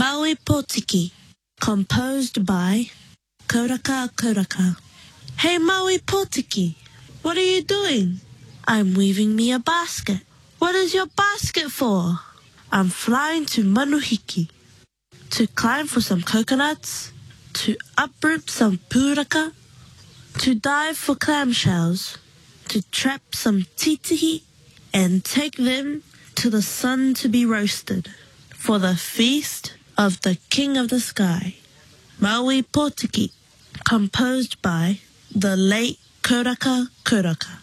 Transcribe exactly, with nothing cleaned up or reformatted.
Maui Potiki, composed by Koraka Koraka. Hey Maui Potiki, what are you doing? I'm weaving me a basket. What is your basket for? I'm flying to Manuhiki to climb for some coconuts, to uproot some puraka, to dive for clamshells, to trap some titihi, and take them to the sun to be roasted for the feast of the King of the Sky. Maui Potiki, composed by the late Koraka Koraka.